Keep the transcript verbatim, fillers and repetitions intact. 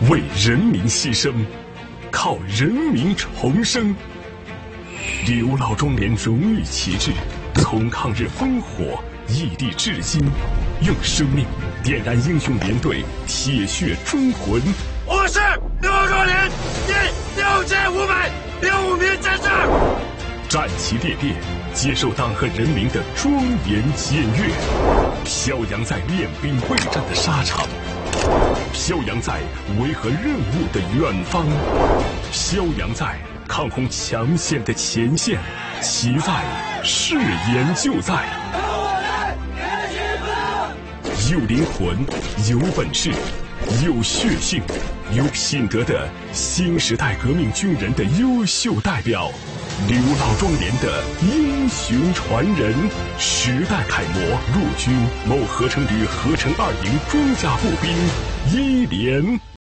为人民牺牲，靠人民重生。刘老庄连荣誉旗帜从抗日烽火异地至今，用生命点燃英雄连队铁血忠魂。 我是刘老庄连第六千五百零五名战士， 战旗猎猎，接受党和人民的庄严检阅，飘扬在练兵备战的沙场，飘扬在维和任务的远方，飘扬在抗洪抢险的前线，其在誓言就在。有灵魂，有本事，有血性，有品德的新时代革命军人的优秀代表，刘老庄连的英雄传人，时代楷模，陆军某合成旅合成二营装甲步兵一连。